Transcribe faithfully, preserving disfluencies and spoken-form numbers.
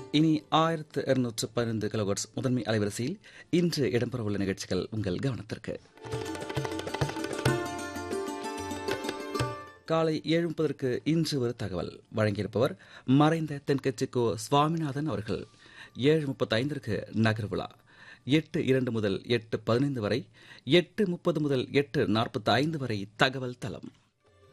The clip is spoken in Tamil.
இனி ஆயிரத்து இருநூற்று பதினைந்து கிலோஹெர்ட்ஸ் முதன்மை அலைவரிசையில் இன்று இடம்பெறவுள்ள நிகழ்ச்சிகள் உங்கள் கவனத்திற்கு. காலை ஏழு முப்பதற்கு இன்று ஒரு தகவல் வழங்கியிருப்பவர் மறைந்த தென்கட்சி கோ சுவாமிநாதன் அவர்கள். ஏழு முப்பத்தி ஐந்திற்கு நகர் விழா. எட்டு இரண்டு முதல் எட்டு பதினைந்து வரை, எட்டு முப்பது முதல் எட்டு நாற்பத்தி ஐந்து வரை தகவல் தளம்.